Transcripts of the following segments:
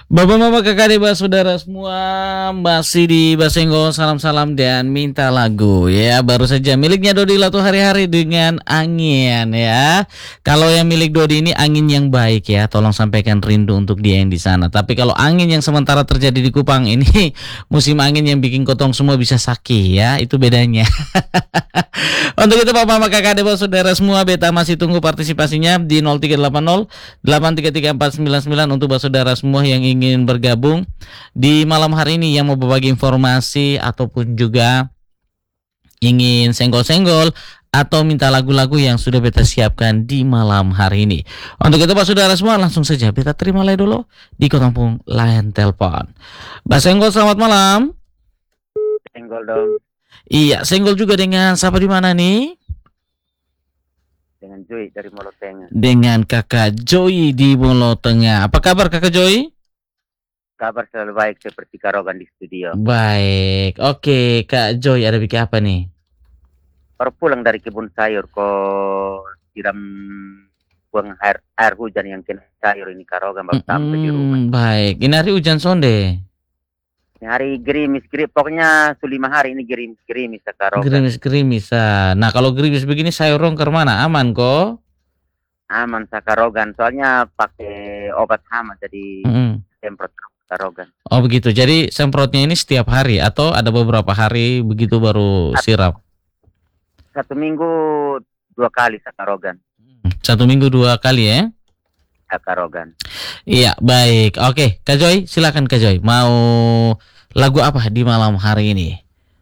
Bapak-bapak, kakak, adik, saudara semua, masih di Basenggol, salam-salam dan minta lagu ya. Baru saja miliknya Dodi Latu Hari-Hari dengan Angin ya. Kalau yang milik Dodi ini angin yang baik ya, tolong sampaikan rindu untuk dia yang di sana. Tapi kalau angin yang sementara terjadi di Kupang ini musim angin yang bikin kotong semua bisa sakit ya, itu bedanya. Untuk itu bapak-bapak, kakak, adik, saudara semua, beta masih tunggu partisipasinya di 0380 833 499 untuk saudara semua yang ingin bergabung di malam hari ini, yang mau berbagi informasi ataupun juga ingin senggol-senggol atau minta lagu-lagu yang sudah beta siapkan di malam hari ini. Untuk itu Pak saudara semua, langsung saja beta terima lagi dulu di kotampung layan telepon. Mbak Senggol, selamat malam. Senggol dong. Iya, senggol juga dengan siapa di mana nih? Dengan Joy dari Molo Tengah. Dengan kakak Joy di Molo Tengah. Apa kabar kakak Joy? Kabar selalu baik seperti Karogan di studio. Baik, oke Kak Joy, ada bikin apa nih? Baru pulang dari kebun sayur kok siram buang air hujan yang kena sayur ini Karogan baru sampai di rumah. Baik, ini hari hujan sonde. Ini hari gerimis, pokoknya 5 hari ini gerimis Karogan. Gerimis. Nah kalau gerimis begini sayur rongker mana? Aman kok? Aman Karogan, soalnya pakai obat hama jadi semprot Karogan. Oh begitu, jadi semprotnya ini setiap hari atau ada beberapa hari begitu baru siram? 1 minggu 2 kali Karogan. 1 minggu 2 kali ya? Karogan. Iya, baik. Oke, Kak Joy, silakan Kak Joy. Mau lagu apa di malam hari ini?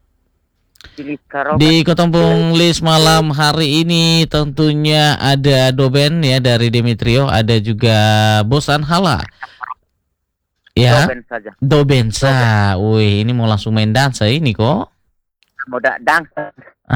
Di Kotampung List malam hari ini tentunya ada Doben ya dari Demetrio, ada juga Bosan Hala. Ya. Dobensa. Wih, ini mau langsung main dansa ini kok. Mau dansa.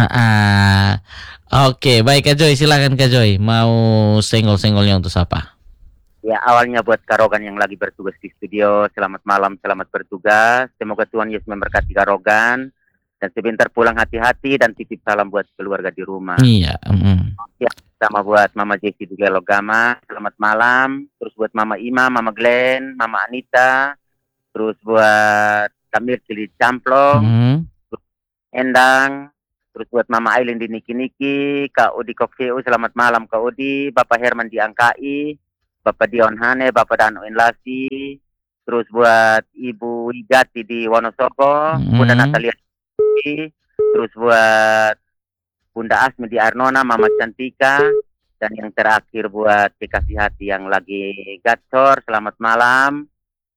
Oke, baik Kak Joy, silakan Kak Joy. Mau senggol-senggolnya untuk siapa? Ya, awalnya buat Karogan yang lagi bertugas di studio, selamat malam, selamat bertugas. Semoga Tuhan Yesus memberkati Karogan. Dan sebentar pulang hati-hati dan titip salam buat keluarga di rumah. Iya. Ya, sama buat Mama Jessie di Gelogama, selamat malam. Terus buat Mama Ima, Mama Glenn, Mama Anita. Terus buat Kamir Cili Camplong, Endang. Terus buat Mama Aileen di Niki-Niki, Kak Udi Kokfeu, selamat malam Kak Udi. Bapak Herman di Angkai, Bapak Dion Hane, Bapak Dano Enlasi. Terus buat Ibu Wigati di Wonosobo, Bunda Natalia. Terus buat Bunda Asmi di Arnona, Mama Cantika. Dan yang terakhir buat Kekasih Hati yang lagi gacor, selamat malam.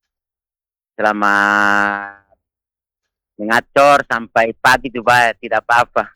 Selamat ngacor sampai pagi juga tidak apa-apa.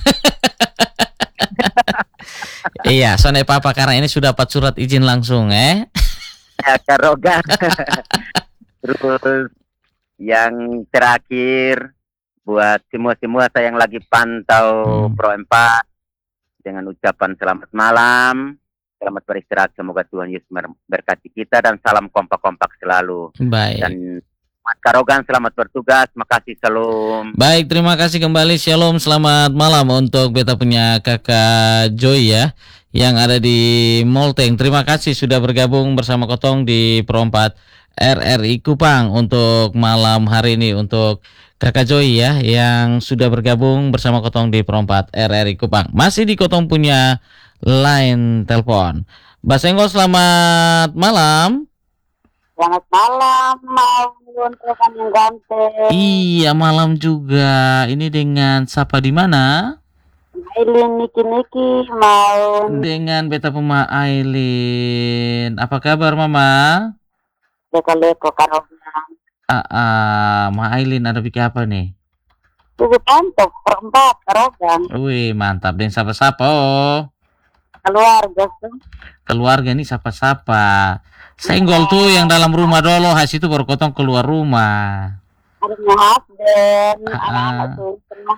Iya, soalnya apa karena ini sudah dapat surat izin langsung Ya, Karogan. Terus yang terakhir buat semua saya yang lagi pantau Pro 4 dengan ucapan selamat malam, selamat beristirahat, semoga Tuhan Yesus berkati kita dan salam kompak-kompak selalu. Baik. Dan Mas Karogan selamat bertugas, makasih, shalom. Baik, terima kasih kembali, shalom, selamat malam untuk beta punya kakak Joy ya, yang ada di Molteng. Terima kasih sudah bergabung bersama Kotong di Pro 4 RRI Kupang untuk malam hari ini. Untuk kakak Joy ya, yang sudah bergabung bersama Kotong di Pro 4 RRI Kupang. Masih di Kotong punya line telepon. Mbak Senggol, selamat malam. Selamat malam, maupun rekan yang ganteng. Iya, malam juga. Ini dengan siapa di mana? Aileen Niki-Niki mau. Dengan beta pema Aileen. Apa kabar Mama? Leko-leko Karogan. Ma Aileen ada bikin apa nih? Tubuh pantok perempat Karogan. Wih, mantap. Dan siapa-siapa oh. Keluarga tuh. Keluarga nih siapa-siapa. Senggol tuh yang dalam rumah dulu, hasil itu baru Kotong keluar rumah. Ada husband, anak-anak tuh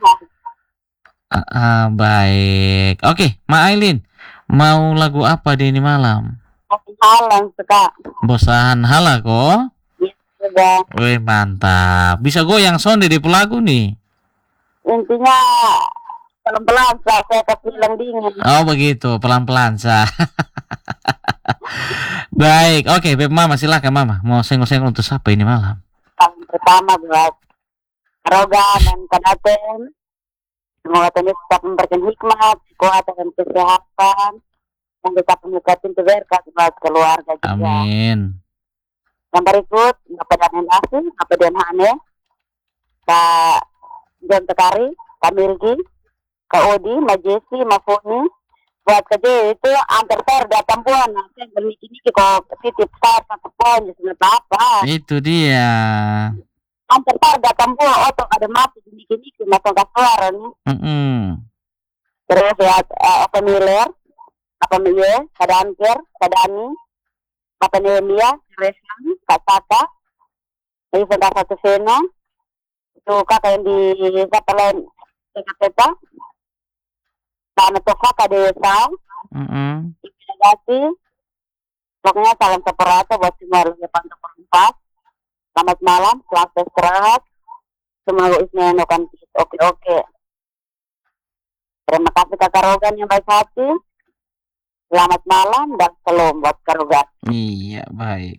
baik. Oke, Ma Aileen, mau lagu apa di ini malam? Halang suka. Bosan Hala kok? Iya, sudah. Wih, mantap. Bisa goyang sonde di pelagu nih. Intinya pelan-pelan saya kasih bilang dingin. Oh begitu, pelan-pelan sah. Baik, oke, Mama silakan Mama. Mau senggol-senggol untuk siapa ini malam? Yang pertama buat Rogan dan Kadaten. Semoga Tuhan tetap memberikan hikmat, kekuatan dan kesehatan. Dan tetap membuka pintu berkat buat keluarga juga. Amin. Yang berikut, Bapak Daniel Asin, Bapak Dian Hane, Kak John Tekari, Kak Milgi, Kak Odi, Mbak Jesi, Mbak Funi. Buat kerja itu hampir datang puan. Saya beli-beli kok titip saya satu poin di sini apa. Itu dia. Hampir datang puan, otak ada mati dikit-dikit masuk ke suara nih. Terus ya, apa Miller, apa Mie, Kak Danker, Kak Dani, Kak Nelia, Resan, Kak Tata, ini sudah satu seno. Itu kakak yang di kata lain, Peta, Sana Toka, Kak Desa, Terima kasih. Pokoknya salam separato buat semua lagi pantau perempat. Selamat malam, selamat istirahat. Semoga isinya enokan oke. Terima kasih Kakak Rogan yang baik hati. Selamat malam dan salam buat Kak Rogan. Iya, baik.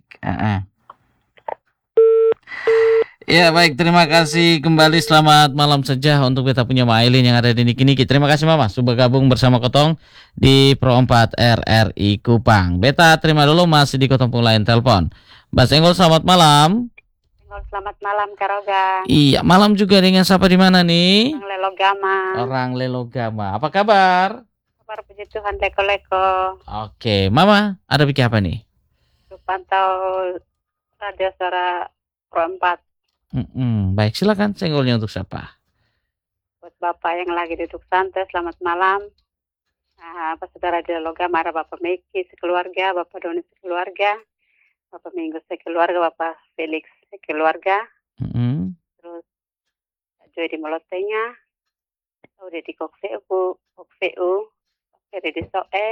Ya baik, terima kasih kembali, selamat malam saja untuk beta punya Mailin yang ada di Niki-Niki. Terima kasih Mama sudah gabung bersama Kotong di Pro 4 RRI Kupang. Beta terima dulu, masih di Kotong pun lain telepon. Mbak Senggol, selamat malam. Selamat malam Kak Rogan. Iya, malam juga dengan siapa di mana nih? Orang Lelogama. Orang Lelogama. Apa kabar? Kabar puji Tuhan, leko-leko. Oke, Mama ada bikin apa nih? Pantau radio suara Pro 4. Baik, silakan senggolnya untuk siapa? Buat Bapak yang lagi duduk santai, selamat malam. Apa saudara di Logam, ada Bapak Meki sekeluarga, Bapak Doni sekeluarga, Bapak Minggu sekeluarga, Bapak Felix sekeluarga. Terus Joy di Molotenya, udah di Kokveu, Fede di Soe,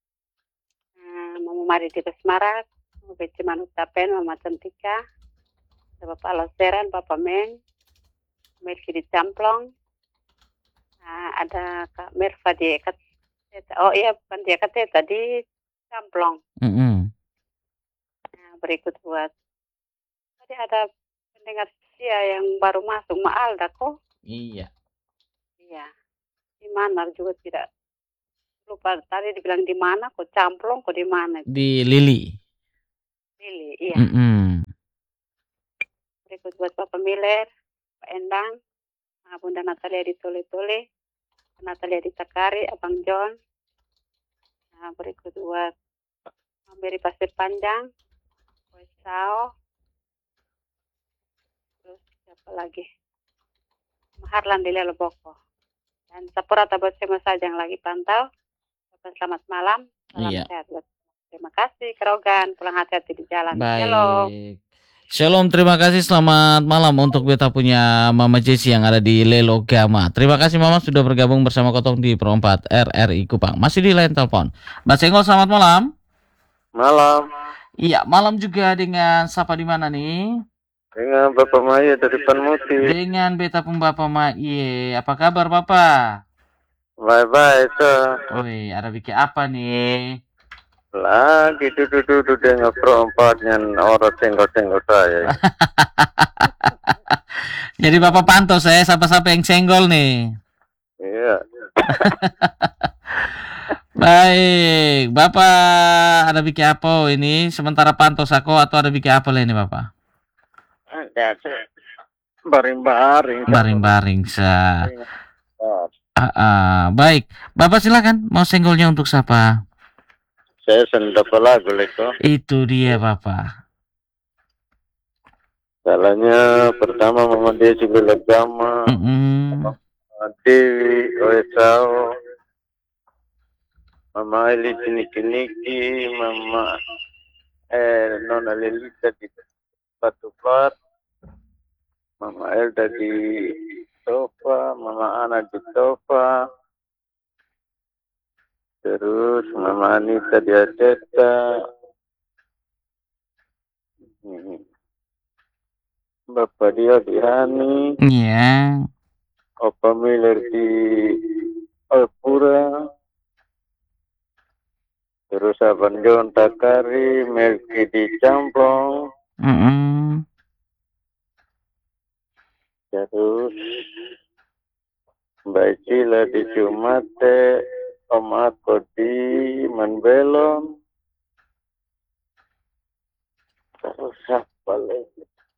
Mama Mari di Besmarak, Mama Beci Manutapen, Mama Cantika, Bapak Loseran, Bapak Meng, Melki di Camplong, ada Kak Merva di Ekateta. Oh iya, bukan di Ekateta, di Camplong. Berikut buat, tadi ada pendengar Sia yang baru masuk, Maalda kok? Iya. Di mana juga tidak lupa, tadi dibilang di mana kok, Camplong kok di mana? Di Lili, iya. Berikut buat Bapak Miller, Pak Endang, Bunda Natalia di Tole-Tole, Natalia di Takari, Abang John. Berikut buat Mary Pasir Panjang, Wesao. Terus siapa lagi? Maharlan di Leloboko. Dan Sapurata buat semua saja yang lagi pantau. Selamat malam, salam sehat. Terima kasih Kerogan, pulang hati-hati di jalan. Baik. Shalom, terima kasih, selamat malam untuk beta punya Mama Jesi yang ada di Lelogama. Terima kasih Mama sudah bergabung bersama Kotong di Pro 4 RRI Kupang. Masih di line telepon. Mbak Senggol, selamat malam. Malam. Iya, malam juga dengan siapa di mana nih? Dengan Bapak Maye dari Panmuti. Dengan beta pun Bapak Maye. Apa kabar Bapak? Bye-bye, Woi, ada bikin apa nih? Lagi duduk-duduk dengan Pro 4 yang orang senggol-senggol saya. Jadi Bapak pantau saya siapa-siapa yang senggol nih. Iya. Baik, Bapak ada bikin apa ini? Sementara pantau sako atau ada bikin apa ini Bapak? Ada baring-baring. Baring-baring sa. Baik, Bapak silakan. Mau senggolnya untuk siapa? Saya sendap lagu leko. Itu dia Bapak. Salahnya pertama Mama Desi Belagama, Mama Dewi Oesao, Mama Eli Niki-Niki, Mama Nona Lelita di Batupat, Mama Elda di Tofa, Mama Ana di Tofa, terus Mama Anita di Ateta, Bapak dia di Hani, Iya. Opa Miller di Alpura, Terus Abang John Takari, Melki di Camplong. Terus Mbak Cila di Cumate, Om Ako di Manbelon. Terus apa lagi?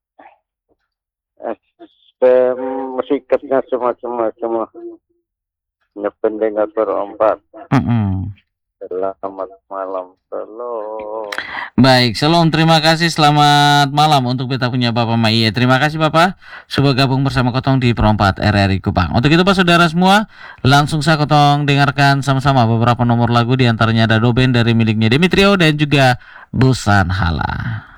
Musikatnya semua. Ini pendengar berempat. Selamat malam, shalom. Baik, shalom, terima kasih, selamat malam untuk beta punya Bapak Maiye. Terima kasih Bapak sudah gabung bersama Kotong di Perompat RRI Kupang. Untuk itu Pak saudara semua, langsung saya Kotong dengarkan sama-sama beberapa nomor lagu, diantaranya ada Doben dari miliknya Demetrio dan juga Busan Hala.